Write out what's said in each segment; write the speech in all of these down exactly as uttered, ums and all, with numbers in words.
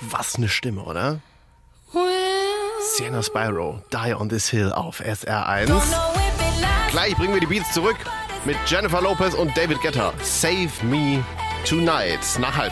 was eine Stimme, oder? Sienna Spyro, Die on this Hill auf S R eins. Gleich bringen wir die Beats zurück mit Jennifer Lopez und David Guetta. Save Me Tonight. Nach halb.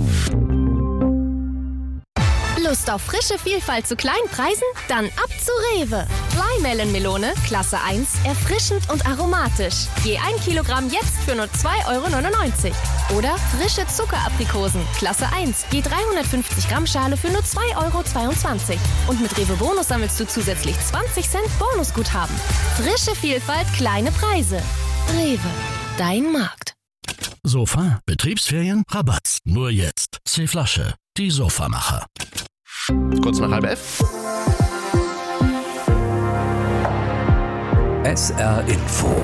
Lust auf frische Vielfalt zu kleinen Preisen? Dann ab zu Rewe. Flymelon-Melone, Klasse eins, erfrischend und aromatisch. Je ein Kilogramm jetzt für nur zwei Euro neunundneunzig. Oder frische Zuckeraprikosen, Klasse eins, je dreihundertfünfzig Gramm Schale für nur zwei Euro zweiundzwanzig. Und mit Rewe Bonus sammelst du zusätzlich zwanzig Cent Bonusguthaben. Frische Vielfalt, kleine Preise. Rewe, dein Markt. Sofa, Betriebsferien, Rabatt. Nur jetzt. C-Flasche, die Sofamacher. Kurz nach halb elf. S R Info.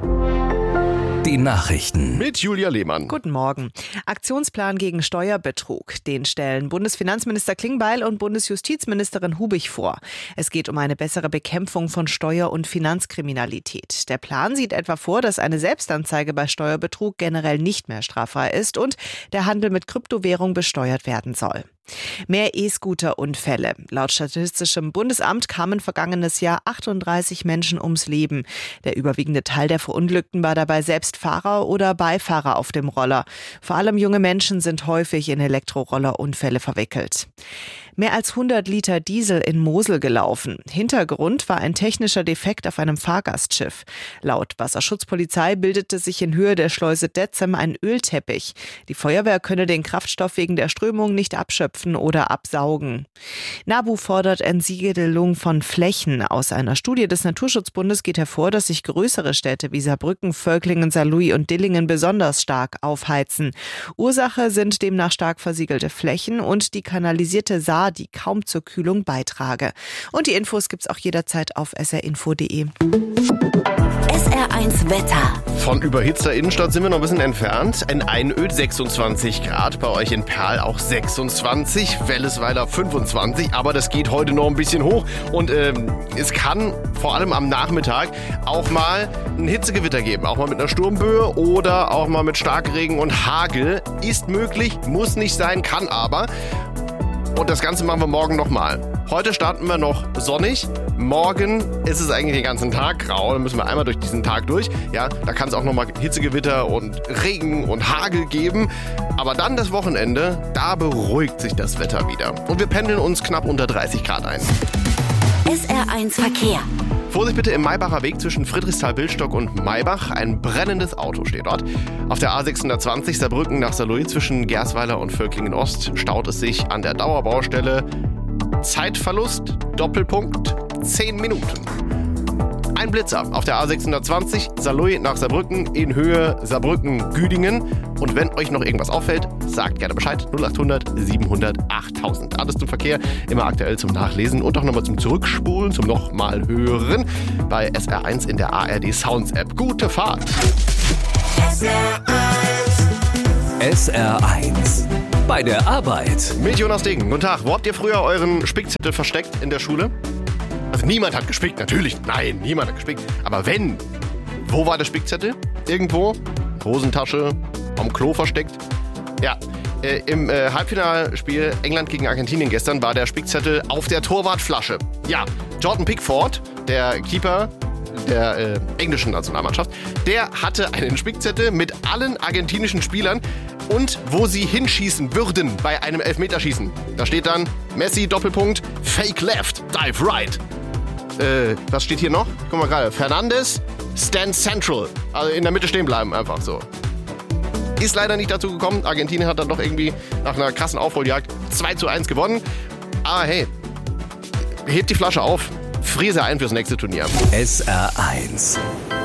Die Nachrichten. Mit Julia Lehmann. Guten Morgen. Aktionsplan gegen Steuerbetrug. Den stellen Bundesfinanzminister Klingbeil und Bundesjustizministerin Hubig vor. Es geht um eine bessere Bekämpfung von Steuer- und Finanzkriminalität. Der Plan sieht etwa vor, dass eine Selbstanzeige bei Steuerbetrug generell nicht mehr straffrei ist und der Handel mit Kryptowährung besteuert werden soll. Mehr E-Scooter-Unfälle. Laut Statistischem Bundesamt kamen vergangenes Jahr achtunddreißig Menschen ums Leben. Der überwiegende Teil der Verunglückten war dabei selbst Fahrer oder Beifahrer auf dem Roller. Vor allem junge Menschen sind häufig in Elektrorollerunfälle verwickelt. Mehr als hundert Liter Diesel in Mosel gelaufen. Hintergrund war ein technischer Defekt auf einem Fahrgastschiff. Laut Wasserschutzpolizei bildete sich in Höhe der Schleuse Detzem ein Ölteppich. Die Feuerwehr könne den Kraftstoff wegen der Strömung nicht abschöpfen oder absaugen. NABU fordert Entsiegelung von Flächen. Aus einer Studie des Naturschutzbundes geht hervor, dass sich größere Städte wie Saarbrücken, Völklingen, Saarlouis und Dillingen besonders stark aufheizen. Ursache sind demnach stark versiegelte Flächen und die kanalisierte Saar, die kaum zur Kühlung beitrage. Und die Infos gibt's auch jederzeit auf s r info punkt d e. S R eins Wetter. Von überhitzter Innenstadt sind wir noch ein bisschen entfernt. In Einöd sechsundzwanzig Grad, bei euch in Perl auch sechsundzwanzig, Wellesweiler fünfundzwanzig, aber das geht heute noch ein bisschen hoch und ähm, es kann vor allem am Nachmittag auch mal ein Hitzegewitter geben, auch mal mit einer Sturmböe oder auch mal mit Starkregen und Hagel. Ist möglich, muss nicht sein, kann aber. Und das Ganze machen wir morgen nochmal. Heute starten wir noch sonnig. Morgen ist es eigentlich den ganzen Tag grau. Dann müssen wir einmal durch diesen Tag durch. Ja, da kann es auch nochmal Hitzegewitter und Regen und Hagel geben. Aber dann das Wochenende, da beruhigt sich das Wetter wieder. Und wir pendeln uns knapp unter dreißig Grad ein. S R eins Verkehr. Vorsicht bitte im Maybacher Weg zwischen Friedrichsthal-Billstock und Maybach. Ein brennendes Auto steht dort. Auf der A sechshundertzwanzig Saarbrücken nach Saarlouis zwischen Gersweiler und Völklingen Ost staut es sich an der Dauerbaustelle. Zeitverlust, Doppelpunkt, zehn Minuten. Ein Blitzer auf der A sechshundertzwanzig Saarlouis nach Saarbrücken in Höhe Saarbrücken-Güdingen. Und wenn euch noch irgendwas auffällt, sagt gerne Bescheid. null achthundert siebenhundert achttausend. Alles zum Verkehr, immer aktuell zum Nachlesen und auch nochmal zum Zurückspulen, zum nochmal hören bei S R eins in der A R D Sounds App. Gute Fahrt! S R eins. Bei der Arbeit. Mit Jonas Degen. Guten Tag. Wo habt ihr früher euren Spickzettel versteckt in der Schule? Also niemand hat gespickt, natürlich. Nein, niemand hat gespickt. Aber wenn, wo war der Spickzettel? Irgendwo? Hosentasche? Am Klo versteckt? Ja, äh, im äh, Halbfinalspiel England gegen Argentinien gestern war der Spickzettel auf der Torwartflasche. Ja, Jordan Pickford, der Keeper der äh, englischen Nationalmannschaft, der hatte einen Spickzettel mit allen argentinischen Spielern und wo sie hinschießen würden bei einem Elfmeterschießen. Da steht dann Messi, Doppelpunkt, Fake Left, Dive Right. Äh, was steht hier noch? Guck mal gerade. Fernandes, Stand Central. Also in der Mitte stehen bleiben, einfach so. Ist leider nicht dazu gekommen. Argentinien hat dann doch irgendwie nach einer krassen Aufholjagd zwei zu eins gewonnen. Aber hey, hebt die Flasche auf. Friese ein fürs nächste Turnier. S R eins.